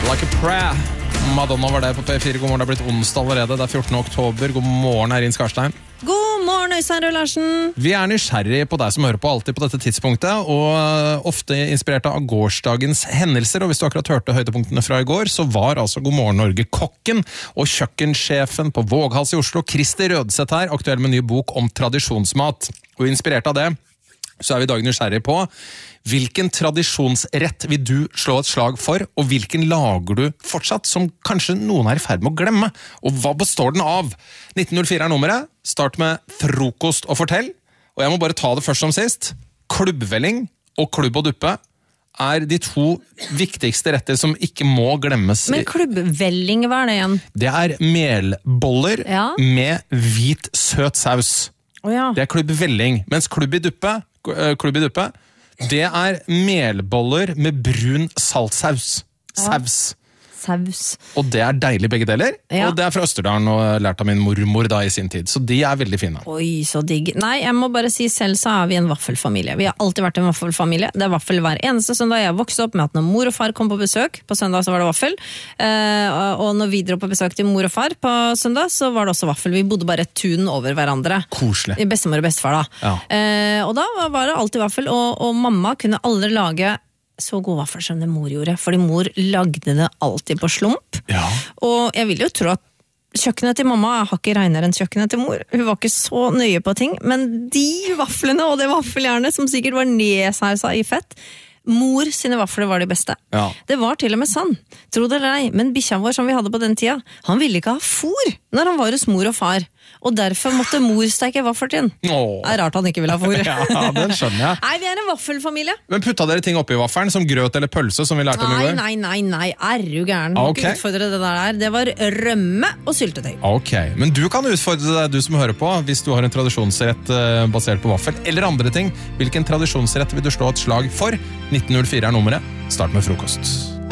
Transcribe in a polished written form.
Like a prayer. Madonna var det på P4. God morgen, det har blitt onsdag allerede. Det er 14. oktober. God morgen, Eirin Skarstein. God morgen, Øystein Rød Larsen. Vi er nysgjerrig på deg som hører på alltid på dette tidspunktet, og ofte inspirert av gårsdagens hendelser. Og hvis du akkurat hørte høydepunktene fra i går, så var altså God morgen Norge-kokken og kjøkkensjefen på Våghals i Oslo, Christer Rødseth her, aktuell med en ny bok om tradisjonsmat. Og inspirert av det, så er vi i dag nysgjerrig på hvilken tradisjonsrett vil du slå et slag for, og hvilken lager du fortsatt, som kanskje noen er i ferd med å glemme? Og hva består den av? 1904 er nummeret. Start med frokost og fortell. Og jeg må bare ta det først som sist. Klubbvelling og klubb og duppe er de to viktigste retter som ikke må glemmes. Men klubbvelling, hva er det igjen? Det er melboller med hvit søt saus. Ja. Det er klubbvelling, mens klubb i duppe, det er melboller med brun saltsaus. Saus. Og det er deilig begge deler, og det er fra Østerdalen og lært av min mormor da i sin tid, så de er veldig fine. Oi, så digg. Nei, jeg må bare si selv så er vi en vaffelfamilie. Vi har alltid vært en vaffelfamilie. Det er vaffel hver eneste søndag. Jeg vokste opp med at når mor og far kom på besøk, på søndag så var det vaffel, og når vi dro på besøk til mor og far på søndag, så var det også vaffel. Vi bodde bare et tun over hverandre. Koselig. I bestemor og bestefar da. Og da var det alltid vaffel, og mamma kunne aldri lage så god vaffel som det mor gjorde, fordi mor lagde det alltid på slump. Og jeg vil jo tro at kjøkkenet til mamma har ikke renere enn kjøkkenet til mor. Hun var ikke så nøye på ting, men de vaflene og det vaffeljernet som sikkert var nedsausa i fett, mor sine vafler var de beste. Det var til og med sann, tro det eller ei, men bikkja vår som vi hadde på den tida, han ville ikke ha fôr når han var hos mor og far, og derfor måtte mor steike vaffel til. Det er rart han ikke ville ha fôr. Ja, den skjønner jeg. Nei, vi er en vaffelfamilie. Men putta dere ting oppi vaffelen, som grøt eller pølse, som vi lærte om i går? Nei, er du gæren? Må ikke utfordre det der. Det var rømme og syltetøy. Ok, men du kan utfordre deg, du som hører på, hvis du har en tradisjonsrett basert på vaffel, eller andre ting. Hvilken tradisjonsrett vil du slå et slag for? 1904 er nummeret. Start med frokost.